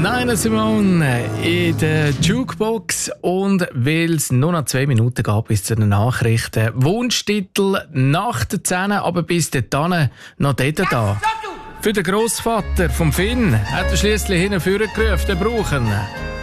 Nina Simone in der Jukebox. Und weil es nur noch 2 Minuten gab bis zu den Nachrichten. Wunschtitel nach der 10, aber bis dahin noch dort da. Für den Grossvater vom Finn hat er schliesslich hinten vorgerufen, den brauchen.